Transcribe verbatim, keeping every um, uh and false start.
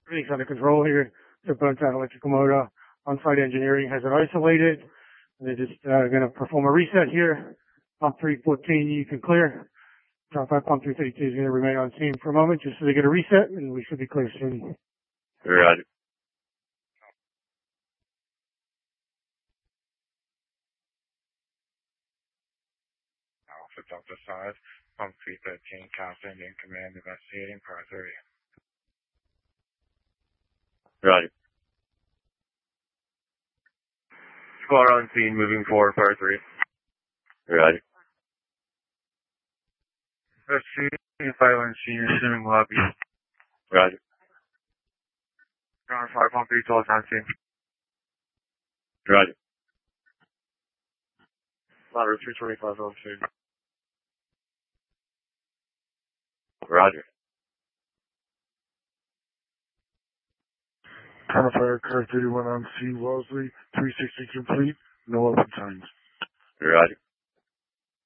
Everything's under control here. The burnt out electrical motor. On-site engineering has it isolated. They're just uh, going to perform a reset here. Pump three fourteen, you can clear. Drop five pump three thirty-two is going to remain on scene for a moment just so they get a reset, and we should be clear soon. Roger. Alpha Delta five, pump three thirteen, captain in command, investigating par three. Roger. Squad on scene, moving forward, par three. Roger. Investigating fire on scene, assuming lobby. Roger. Ground five, pump three twelve on scene. Roger. Ladder three twenty-five on scene. Roger. Counterfire car thirty-one on scene, Wellesley, three sixty complete, no open signs. Roger.